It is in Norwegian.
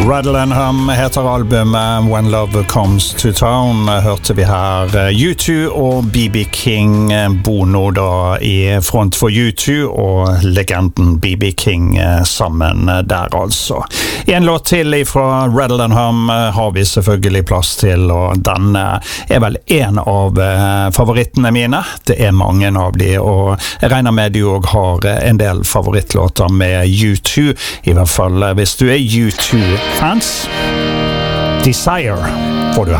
Rattle and Hum heter albumet When Love Comes to Town. Hørte vi her U2 og B.B. King, Bono da i front for U2 og legenden B.B. King sammen der altså. En låt til fra Rattle and Hum har vi selvfølgelig plass til, og den vel en av favorittene mine. Det mange av de, og jeg regner med du også har en del favorittlåter med U2, i hvert fall hvis du U2-fans. Desire får du her.